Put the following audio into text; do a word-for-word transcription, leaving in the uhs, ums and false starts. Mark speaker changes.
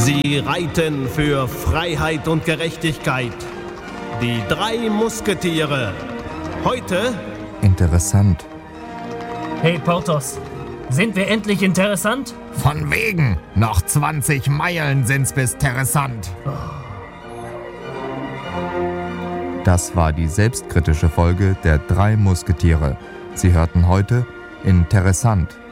Speaker 1: Sie reiten für Freiheit und Gerechtigkeit. Die drei Musketiere. Heute...
Speaker 2: Interessant.
Speaker 3: Hey Porthos, sind wir endlich interessant?
Speaker 4: Von wegen. Noch zwanzig Meilen sind's bis Terressant.
Speaker 2: Das war die selbstkritische Folge der drei Musketiere. Sie hörten heute Interessant.